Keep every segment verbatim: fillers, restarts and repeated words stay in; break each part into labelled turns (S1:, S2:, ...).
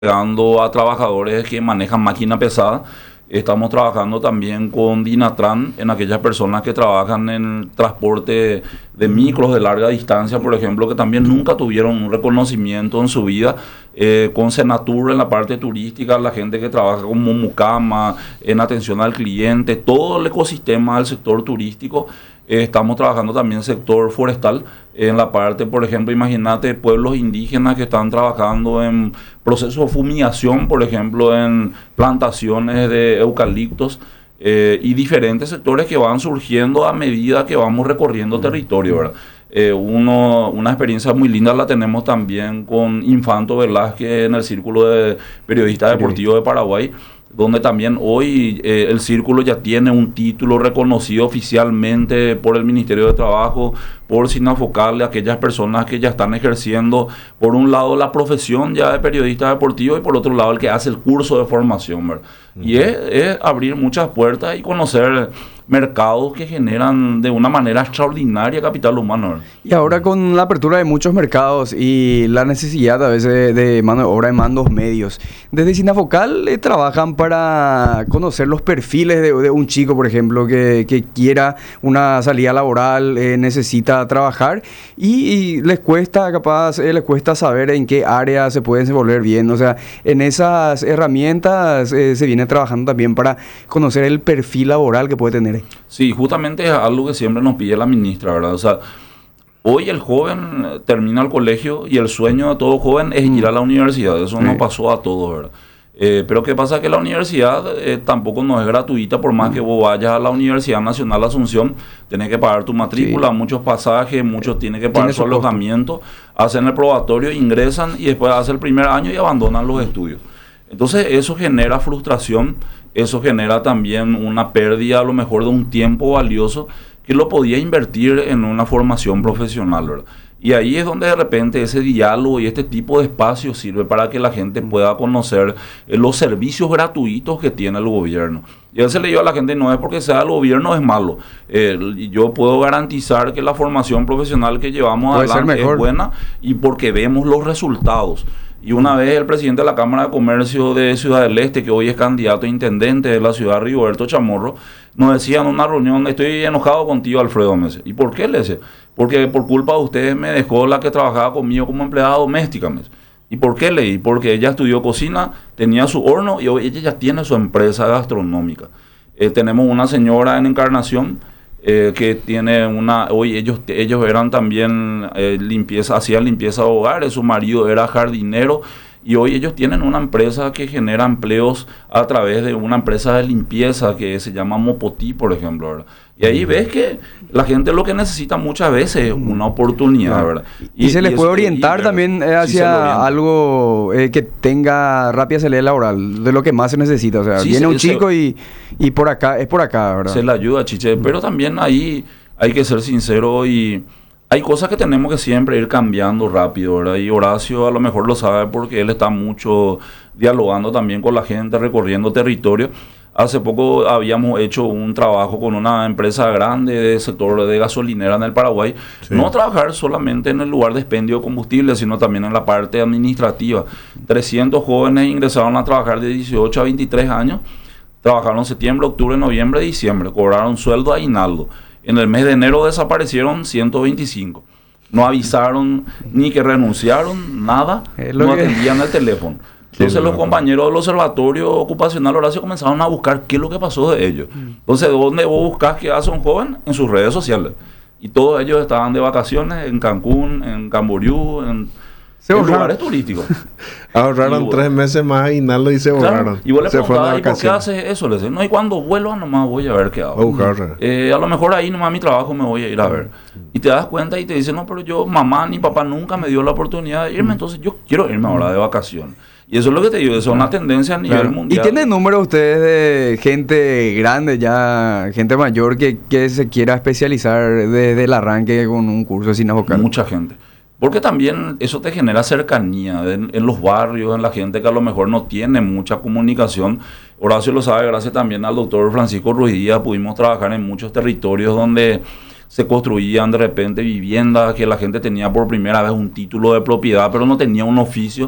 S1: Llegando a trabajadores que manejan máquina pesada. Estamos trabajando también con Dinatran en aquellas personas que trabajan en transporte de micros de larga distancia, por ejemplo, que también nunca tuvieron un reconocimiento en su vida. Eh, con Senatur en la parte turística, la gente que trabaja como mucama, en atención al cliente, todo el ecosistema del sector turístico. Eh, estamos trabajando también en el sector forestal, en la parte, por ejemplo, imagínate pueblos indígenas que están trabajando en procesos de fumigación, por ejemplo, en plantaciones de eucaliptos eh, y diferentes sectores que van surgiendo a medida que vamos recorriendo territorio, ¿verdad? Eh, uno, una experiencia muy linda la tenemos también con Infanto Velázquez en el Círculo de Periodistas Deportivos de Paraguay, donde también hoy eh, el círculo ya tiene un título reconocido oficialmente por el Ministerio de Trabajo, por Sinafocal, aquellas personas que ya están ejerciendo, por un lado, la profesión ya de periodista deportivo y por otro lado, el que hace el curso de formación, ¿verdad? Uh-huh. Y es, es abrir muchas puertas y conocer mercados que generan de una manera extraordinaria capital humano, ¿verdad?
S2: Y ahora con la apertura de muchos mercados y la necesidad a veces de mano de obra en mandos medios, desde Sinafocal eh, trabajan para conocer los perfiles de, de un chico, por ejemplo, que, que quiera una salida laboral, eh, necesita trabajar y, y les cuesta capaz, eh, les cuesta saber en qué área se pueden desenvolver bien. O sea, en esas herramientas eh, se viene trabajando también para conocer el perfil laboral que puede tener.
S1: Sí, justamente es algo que siempre nos pide la ministra, ¿verdad? O sea, hoy el joven termina el colegio y el sueño de todo joven es ir a la universidad. Eso sí. Nos pasó a todos, ¿verdad? Eh, pero ¿qué pasa? Que la universidad eh, tampoco no es gratuita, por más que vos vayas a la Universidad Nacional Asunción, tenés que pagar tu matrícula, sí. muchos pasajes, muchos tienen que pagar su alojamiento, hacen el probatorio, ingresan y después hacen el primer año y abandonan los estudios. Entonces eso genera frustración, eso genera también una pérdida a lo mejor de un tiempo valioso que lo podía invertir en una formación profesional, ¿verdad? Y ahí es donde de repente ese diálogo y este tipo de espacio sirve para que la gente pueda conocer eh, los servicios gratuitos que tiene el gobierno. Y a veces le digo a la gente, no es porque sea el gobierno es malo. Eh, yo puedo garantizar que la formación profesional que llevamos adelante es buena y porque vemos los resultados. Y una vez el presidente de la Cámara de Comercio de Ciudad del Este, que hoy es candidato a intendente de la ciudad, Rigoberto Chamorro, nos decía en una reunión, estoy enojado contigo, Alfredo, me decía. ¿Y por qué? Le decía, porque por culpa de ustedes me dejó la que trabajaba conmigo como empleada doméstica, me decía. ¿Y por qué leí? Porque ella estudió cocina, tenía su horno y hoy ella ya tiene su empresa gastronómica. Eh, tenemos una señora en Encarnación, Eh, que tiene una, hoy ellos ellos eran también eh, limpieza, hacían limpieza de hogares, su marido era jardinero y hoy ellos tienen una empresa que genera empleos a través de una empresa de limpieza que se llama Mopotí, por ejemplo, ¿verdad? Y ahí ves que la gente lo que necesita muchas veces es una oportunidad, claro. ¿Verdad?
S2: Y, y se les puede orientar y, también eh, hacia sí algo eh, que tenga rápida salida laboral, de lo que más se necesita. O sea, sí, viene se, un chico se, y, y por acá, es por acá, ¿verdad?
S1: Se le ayuda, Chiche, pero también ahí hay que ser sincero y hay cosas que tenemos que siempre ir cambiando rápido, ¿verdad? Y Horacio a lo mejor lo sabe porque él está mucho dialogando también con la gente, recorriendo territorio. Hace poco habíamos hecho un trabajo con una empresa grande del sector de gasolinera en el Paraguay. Sí. No trabajar solamente en el lugar de expendio de combustible, sino también en la parte administrativa. trescientos jóvenes ingresaron a trabajar de dieciocho a veintitrés años. Trabajaron septiembre, octubre, noviembre, diciembre. Cobraron sueldo aguinaldo. En el mes de enero desaparecieron ciento veinticinco. No avisaron ni que renunciaron, nada. No atendían el teléfono. Entonces los compañeros del Observatorio Ocupacional Horacio comenzaron a buscar qué es lo que pasó de ellos. Entonces, ¿dónde vos buscás qué hace un joven? En sus redes sociales. Y todos ellos estaban de vacaciones en Cancún, en Camboriú, en, en lugares turísticos.
S3: Ahorraron vos, tres meses más aguinaldo y se borraron. Claro,
S1: y vos le preguntabas, ¿y por qué haces eso? Le decían, no, y cuando vuelva nomás voy a ver qué hago.
S3: Uh-huh.
S1: Eh, a lo mejor ahí nomás mi trabajo me voy a ir a ver. Y te das cuenta y te dicen, no, pero yo, mamá ni papá nunca me dio la oportunidad de irme, uh-huh. entonces yo quiero irme ahora de vacaciones. Y eso es lo que te digo, es una tendencia a nivel claro. mundial.
S2: ¿Y tienen números ustedes de gente grande ya, gente mayor que, que se quiera especializar desde el arranque con un curso de Sinafocal?
S1: Mucha gente. Porque también eso te genera cercanía en, en los barrios, en la gente que a lo mejor no tiene mucha comunicación. Horacio lo sabe, gracias también al doctor Francisco Ruiz Díaz, pudimos trabajar en muchos territorios donde se construían de repente viviendas que la gente tenía por primera vez un título de propiedad, pero no tenía un oficio.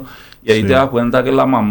S1: Y ahí
S3: Sí.
S1: te das cuenta que la mamá